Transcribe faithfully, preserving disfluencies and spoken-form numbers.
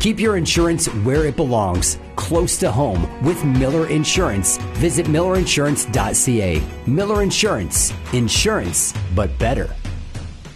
Keep your insurance where it belongs, close to home with Miller Insurance. Visit miller insurance dot c a. Miller Insurance. Insurance, but better.